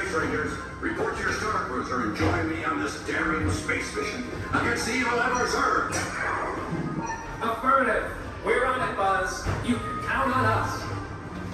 strangers. Report to your star cruiser and join me on this daring space mission against the evil Emperor's Earth. Affirmative. We're on it, Buzz. You can count on us.